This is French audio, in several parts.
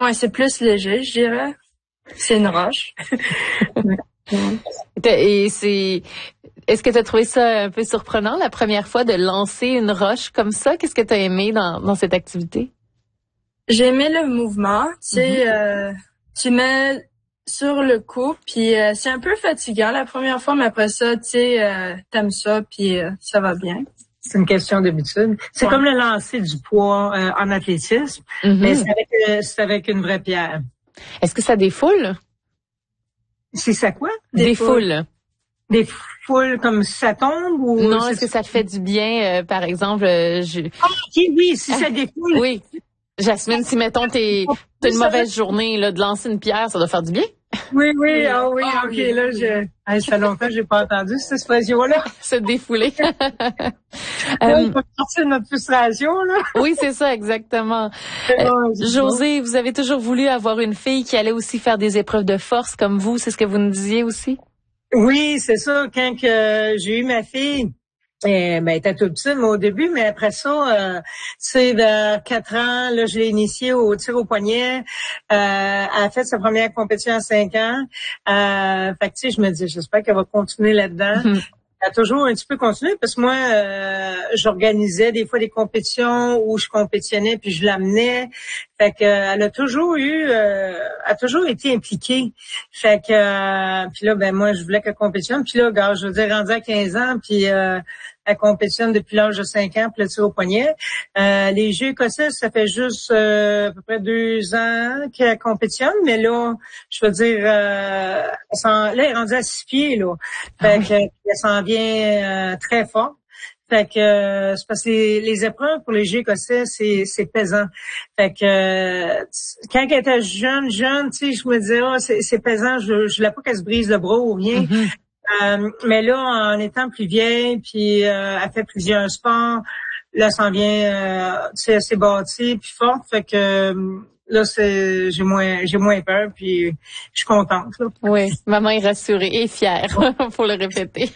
Ouais, c'est plus léger, je dirais. C'est une roche. Et est-ce que tu as trouvé ça un peu surprenant la première fois de lancer une roche comme ça? Qu'est-ce que tu as aimé dans cette activité? J'ai aimé le mouvement. Tu sais, tu mets sur le coup, puis c'est un peu fatigant la première fois, mais après ça, tu sais, t'aimes ça, puis ça va bien. C'est une question d'habitude. C'est comme le lancer du poids en athlétisme, mais c'est avec une vraie pierre. Est-ce que ça défoule? C'est ça quoi? Défoule. Des foules comme ça tombe ou non, est-ce que ça te fait du bien, par exemple, OK, oui, si ça défoule. Oui. Jasmine, si mettons t'as une mauvaise journée, là, de lancer une pierre, ça doit faire du bien? Oui, OK, là, ça fait longtemps que j'ai pas entendu cette expression-là. Se défouler. On peut sortir notre frustration, là. Oui, c'est ça, exactement. Josée, vous avez toujours voulu avoir une fille qui allait aussi faire des épreuves de force comme vous, c'est ce que vous nous disiez aussi? Oui, c'est ça. Quand que j'ai eu ma fille, elle était toute petite au début, mais après ça, vers 4 ans, là, je l'ai initiée au tir au poignet. Elle a fait sa première compétition à 5 ans. Fait que, tu sais, je me dis, j'espère qu'elle va continuer là-dedans. Elle a toujours un petit peu continué parce que moi, j'organisais des fois des compétitions où je compétitionnais puis je l'amenais. Fait que elle a toujours été impliquée. Fait que puis là, moi, je voulais qu'elle compétitionne. Puis là, gars, je veux dire, rendue à 15 ans, puis elle compétitionne depuis l'âge de 5 ans, puis le tir au poignet. Les Jeux écossais, ça fait juste à peu près 2 ans qu'elle compétitionne, mais là, je veux dire, là, elle est rendue à 6 pieds, là. Fait que elle s'en vient très fort. Fait que c'est parce que les épreuves pour les Jeux écossais, c'est pesant. Fait que quand elle était jeune, tu sais, je me disais, c'est pesant, je voulais pas qu'elle se brise le bras ou rien. Mais là, en étant plus vieille, puis elle fait plusieurs sports, là, s'en vient, elle s'est bâtie, puis forte, fait que là, j'ai moins peur, puis je suis contente. Là. Oui, maman est rassurée et fière, faut le répéter.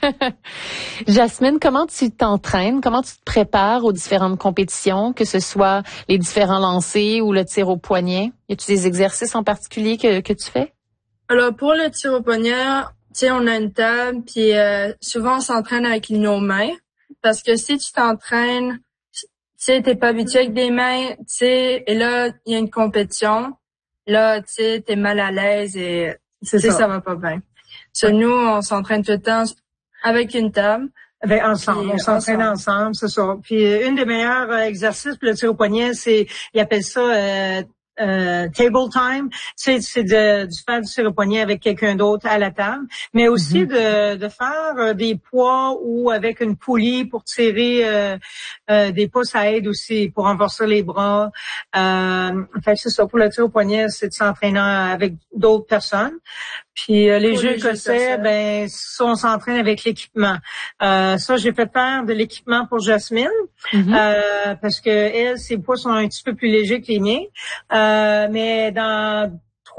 Jasmine, comment tu t'entraînes, comment tu te prépares aux différentes compétitions, que ce soit les différents lancers ou le tir au poignet? Y a-tu des exercices en particulier que tu fais? Alors, pour le tir au poignet, tu sais, on a une table, puis souvent on s'entraîne avec nos mains, parce que si tu t'entraînes, tu sais, t'es pas habitué avec des mains, tu sais, et là, il y a une compétition, là, tu sais, t'es mal à l'aise et ça va pas bien. Nous, on s'entraîne tout le temps avec une table. Ensemble, on s'entraîne ensemble, c'est ça. Puis une des meilleurs exercices pour le tir au poignet, ils appellent ça table time, c'est du faire du tir au poignet avec quelqu'un d'autre à la table, mais aussi de faire des poids ou avec une poulie pour tirer des pas, ça aide aussi pour renforcer les bras. Fait c'est ça, pour le tir au poignet, c'est de s'entraîner avec d'autres personnes. Puis les Jeux écossais, ça, on s'entraîne avec l'équipement. Ça, j'ai fait faire de l'équipement pour Jasmine, parce que elle, ses poids sont un petit peu plus légers que les miens. Mais dans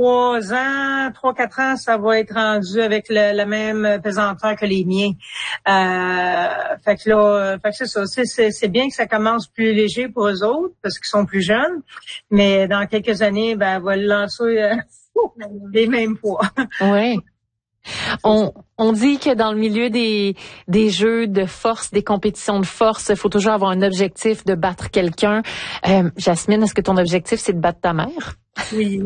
3-4 ans, ça va être rendu avec la même pesanteur que les miens. Fait que c'est ça. C'est bien que ça commence plus léger pour eux autres parce qu'ils sont plus jeunes. Mais dans quelques années, elle va lancer les mêmes poids. Oui. On dit que dans le milieu des jeux de force, des compétitions de force, il faut toujours avoir un objectif de battre quelqu'un. Jasmine, est-ce que ton objectif, c'est de battre ta mère? Oui.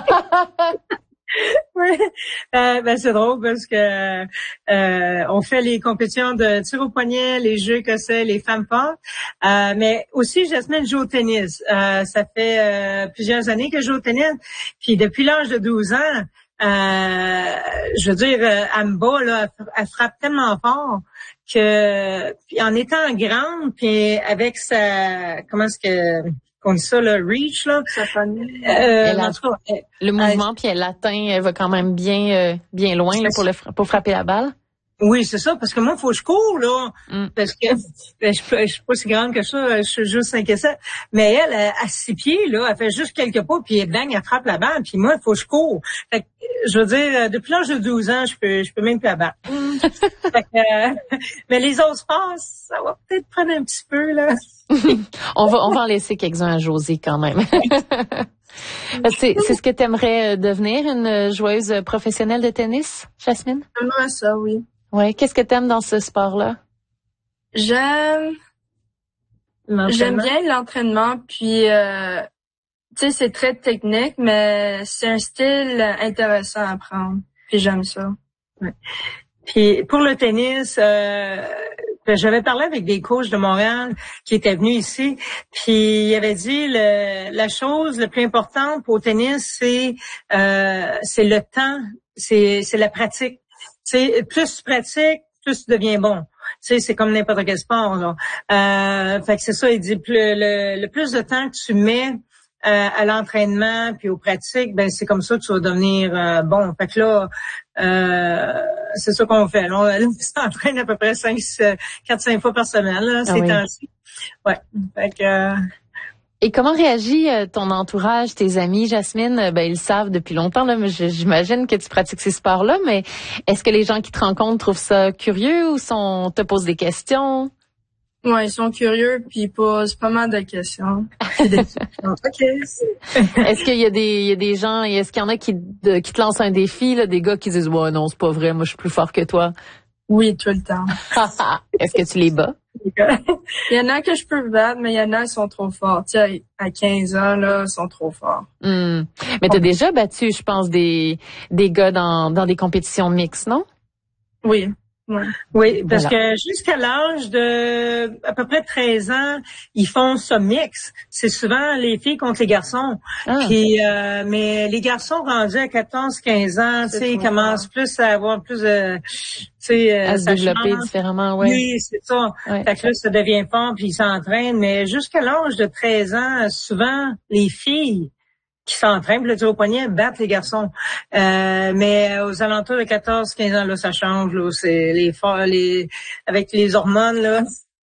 Oui. C'est drôle parce que on fait les compétitions de tir au poignet, les Jeux écossais, les femmes fortes. Mais aussi, Jasmine joue au tennis. Ça fait plusieurs années que je joue au tennis. Puis depuis l'âge de 12 ans, je veux dire, elle me bat, là, elle frappe tellement fort que, puis en étant grande, puis avec sa, comment est-ce que, qu'on dit ça, le reach, là. En tout cas, le mouvement, puis elle atteint, elle va quand même bien loin, là, pour frapper la balle. Oui, c'est ça, parce que moi, il faut que je cours, là. Parce que je suis pas si grande que ça, je suis juste 5 et 7. Mais elle, à 6 pieds, là, elle fait juste quelques pas, puis bang, elle frappe la balle, puis moi, il faut que je cours. Fait que, je veux dire, depuis l'âge de 12 ans, je peux même plus la battre. Fait que, mais les autres sports, ça va peut-être prendre un petit peu, là. on va en laisser quelques-uns à Josée quand même. C'est ce que tu aimerais devenir, une joueuse professionnelle de tennis, Jasmine? J'aimerais ça, oui. Ouais. Qu'est-ce que tu aimes dans ce sport-là? J'aime bien l'entraînement, puis tu sais, c'est très technique, mais c'est un style intéressant à apprendre. Puis j'aime ça. Ouais. Puis pour le tennis, j'avais parlé avec des coachs de Montréal qui étaient venus ici, puis ils avaient dit la chose la plus importante au tennis, c'est le temps, c'est la pratique. C'est plus tu pratiques, plus tu deviens bon. Tu sais, c'est comme n'importe quel sport, là. Fait que c'est ça, il dit le plus de temps que tu mets à l'entraînement puis aux pratiques, ben c'est comme ça que tu vas devenir bon. Fait que là, c'est ça qu'on fait. Là, on s'entraîne à peu près 4-5 fois par semaine, là, ces temps-ci. Ouais. Fait que Et comment réagit ton entourage, tes amis, Jasmine? Ben, ils savent depuis longtemps, là, mais j'imagine que tu pratiques ces sports-là, mais est-ce que les gens qui te rencontrent trouvent ça curieux ou te posent des questions? Ouais, ils sont curieux puis ils posent pas mal de questions. OK. Est-ce qu'il y a des gens, est-ce qu'il y en a qui te lancent un défi, là, des gars qui disent ouais non, c'est pas vrai, moi je suis plus fort que toi? Oui, tout le temps. Est-ce que tu les bats? Il y en a que je peux battre, mais il y en a qui sont trop forts. Tu sais, à 15 ans, là, ils sont trop forts. Mais t'as déjà battu, je pense, des gars dans des compétitions mixtes, non? Oui. Ouais. Oui, parce que jusqu'à l'âge de à peu près 13 ans, ils font ça mix. C'est souvent les filles contre les garçons. Puis mais les garçons rendus à 14-15 ans, tu sais, ils commencent plus à avoir plus de à se développer différemment, oui. Oui, c'est ça. Ouais. Fait que là, ça devient fort puis ils s'entraînent, mais jusqu'à l'âge de 13 ans, souvent les filles qui s'entraînent, le tir au poignet, battent les garçons. Mais aux alentours de 14-15 ans, là, ça change. Là, c'est avec les hormones, là,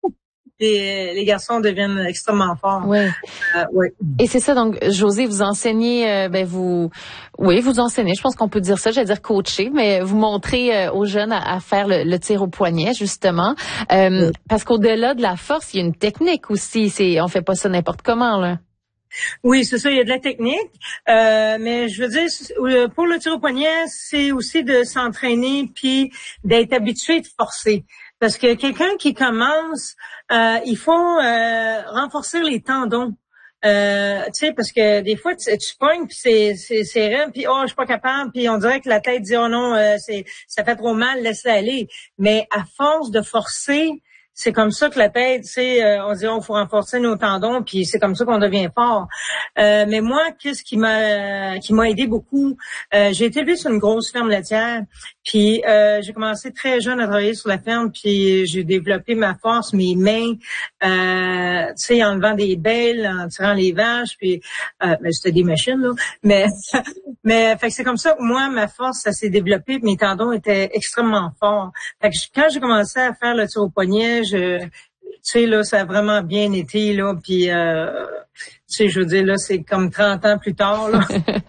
les garçons deviennent extrêmement forts. Oui. Oui. Et c'est ça, donc, Josée, vous enseignez, vous enseignez, je pense qu'on peut dire ça, j'allais dire coacher, mais vous montrez aux jeunes à faire le tir au poignet, justement. Parce qu'au-delà de la force, il y a une technique aussi. On fait pas ça n'importe comment, là. Oui, c'est ça, il y a de la technique, mais je veux dire, pour le tir au poignet, c'est aussi de s'entraîner puis d'être habitué de forcer. Parce que quelqu'un qui commence, il faut renforcer les tendons. Tu sais, parce que des fois, tu pognes, puis c'est raide, puis je suis pas capable, puis on dirait que la tête dit, oh non, ça fait trop mal, laisse-la aller. Mais à force de forcer, c'est comme ça que la tête, tu sais, on dit, faut renforcer nos tendons, puis c'est comme ça qu'on devient fort. Mais moi, qu'est-ce qui m'a aidé beaucoup? J'ai été élevée sur une grosse ferme laitière, puis j'ai commencé très jeune à travailler sur la ferme, puis j'ai développé ma force, mes mains, tu sais, en levant des belles, en tirant les vaches, puis c'était des machines, là. Mais fait que c'est comme ça que moi, ma force, ça s'est développé, puis mes tendons étaient extrêmement forts. Fait que quand j'ai commencé à faire le tir au poignet, tu sais, là, ça a vraiment bien été, là, puis tu sais, je veux dire, là, c'est comme 30 ans plus tard, là.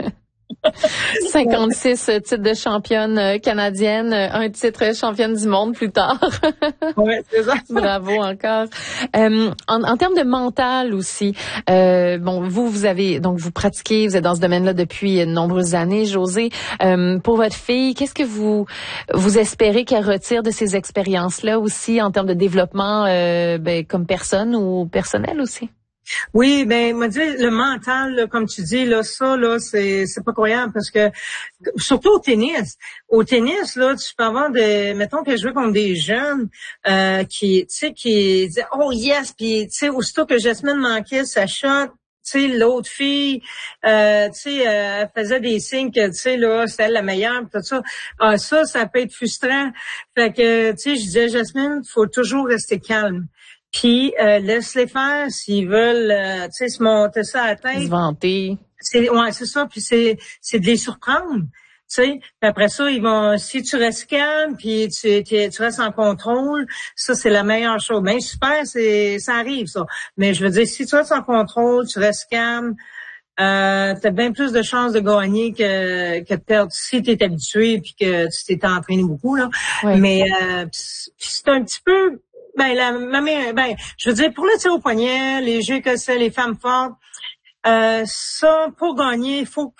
56 titres de championne canadienne, un titre championne du monde plus tard. Oui, c'est ça. Bravo encore. En termes de mental aussi, vous pratiquez, vous êtes dans ce domaine-là depuis de nombreuses années, Josée. Pour votre fille, qu'est-ce que vous espérez qu'elle retire de ces expériences-là aussi en termes de développement, comme personne ou personnel aussi? Oui, ben, moi dire le mental, là, comme tu dis, là, ça, là, c'est pas croyable parce que surtout au tennis, là, tu peux avoir mettons que je joue contre des jeunes qui disaient oh yes, puis tu sais aussitôt que Jasmine manquait sa shot, tu sais l'autre fille, elle faisait des signes que tu sais là c'était elle la meilleure, tout ça. Ça peut être frustrant. Fait que tu sais je disais Jasmine, faut toujours rester calme. Puis laisse-les faire s'ils veulent se monter ça à la tête. Se vanter. C'est ça, puis c'est de les surprendre. Tu sais, après ça, si tu restes calme, puis tu restes en contrôle, ça c'est la meilleure chose. Ben super, ça arrive ça. Mais je veux dire, si tu restes en contrôle, tu restes calme, t'as bien plus de chances de gagner que de perdre si t'es habitué puis que tu t'es entraîné beaucoup là. Oui. Mais c'est un petit peu je veux dire, pour le tir au poignet, les jeux écossais, les femmes fortes, Ça, pour gagner, il faut